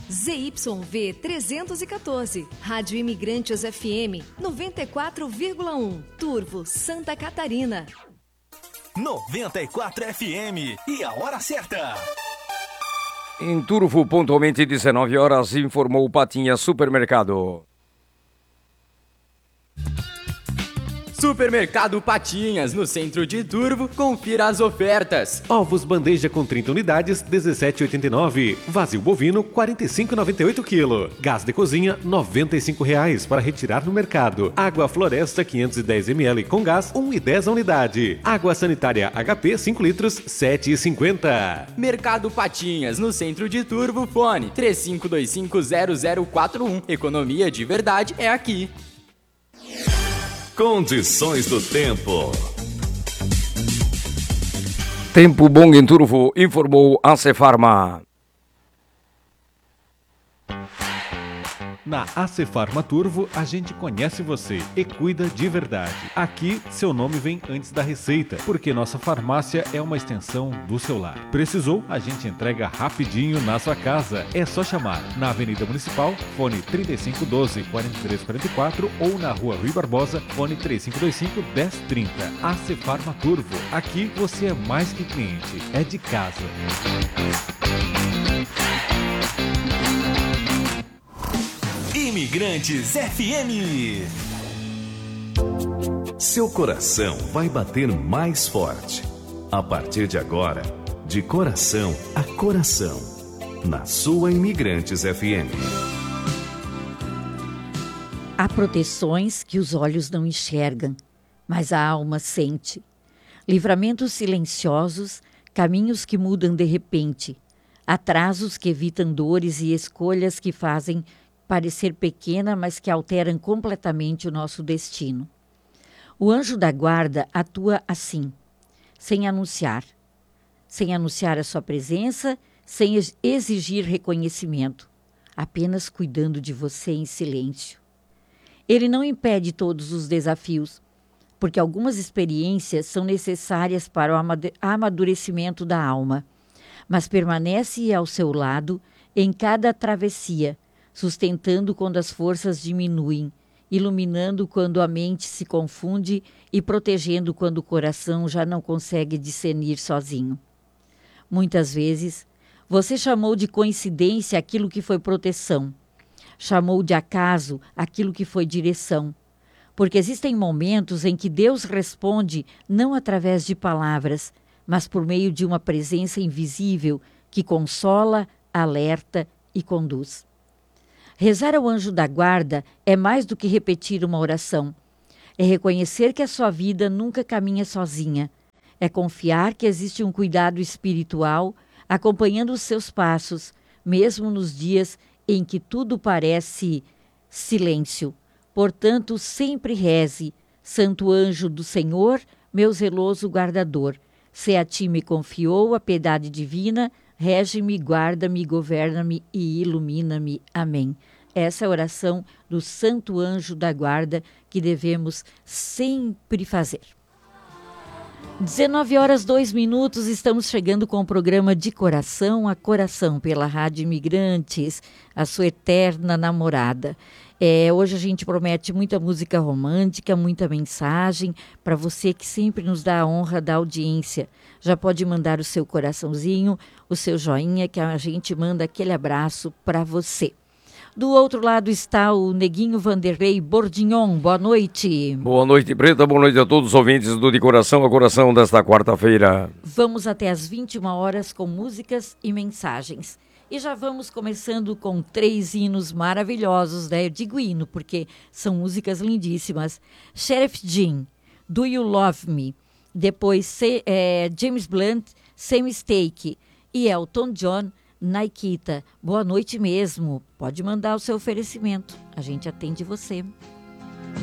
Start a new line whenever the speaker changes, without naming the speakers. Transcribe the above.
ZYV 314, Rádio Imigrantes FM 94,1, Turvo, Santa Catarina.
94 FM e a hora certa.
Em Turvo, pontualmente 19 horas, informou Patinha Supermercado.
Supermercado Patinhas, no centro de Turvo, confira as ofertas.
Ovos bandeja com 30 unidades, R$ 17,89. Vazio bovino, R$ 45,98 kg. Gás de cozinha, R$ 95,00 para retirar no mercado. Água Floresta, 510 ml com gás, R$ 1,10 a unidade. Água sanitária HP, 5 litros, R$ 7,50.
Mercado Patinhas, no centro de Turvo, fone 35250041. Economia de verdade é aqui.
Condições do tempo.
Tempo bom em Turvo, informou a Cefarma.
Na AC Farma Turvo, a gente conhece você e cuida de verdade. Aqui, seu nome vem antes da receita, porque nossa farmácia é uma extensão do seu lar. Precisou? A gente entrega rapidinho na sua casa. É só chamar na Avenida Municipal, fone 3512-4344 ou na Rua Rui Barbosa, fone 3525-1030. AC Farma Turvo. Aqui você é mais que cliente, é de casa.
Imigrantes FM. Seu coração vai bater mais forte. A partir de agora, de coração a coração, na sua Imigrantes FM.
Há proteções que os olhos não enxergam, mas a alma sente. Livramentos silenciosos, caminhos que mudam de repente. Atrasos que evitam dores e escolhas que fazem parecer pequena, mas que alteram completamente o nosso destino. O anjo da guarda atua assim, sem anunciar a sua presença, sem exigir reconhecimento, apenas cuidando de você em silêncio. Ele não impede todos os desafios, porque algumas experiências são necessárias para o amadurecimento da alma, mas permanece ao seu lado em cada travessia, sustentando quando as forças diminuem, iluminando quando a mente se confunde e protegendo quando o coração já não consegue discernir sozinho. Muitas vezes, você chamou de coincidência aquilo que foi proteção, chamou de acaso aquilo que foi direção, porque existem momentos em que Deus responde não através de palavras, mas por meio de uma presença invisível que consola, alerta e conduz. Rezar ao anjo da guarda é mais do que repetir uma oração. É reconhecer que a sua vida nunca caminha sozinha. É confiar que existe um cuidado espiritual acompanhando os seus passos, mesmo nos dias em que tudo parece silêncio. Portanto, sempre reze, Santo anjo do Senhor, meu zeloso guardador. Se a ti me confiou a piedade divina, rege-me, guarda-me, governa-me e ilumina-me. Amém. Essa é a oração do Santo Anjo da Guarda que devemos sempre fazer. 19h02, estamos chegando com o programa De Coração a Coração pela Rádio Imigrantes, a sua eterna namorada. Hoje a gente promete muita música romântica, muita mensagem para você que sempre nos dá a honra da audiência. Já pode mandar o seu coraçãozinho, o seu joinha, que a gente manda aquele abraço para você. Do outro lado está o Neguinho Vanderlei Bordignon. Boa noite.
Boa noite, Preta. Boa noite a todos os ouvintes do De Coração a Coração desta quarta-feira.
Vamos até às 21h com músicas e mensagens. E já vamos começando com 3 hinos maravilhosos, né? Eu digo hino porque são músicas lindíssimas. Sheriff Jean, Do You Love Me? Depois James Blunt, Sem Mistake. E Elton John, Nikita. Boa noite mesmo. Pode mandar o seu oferecimento. A gente atende você.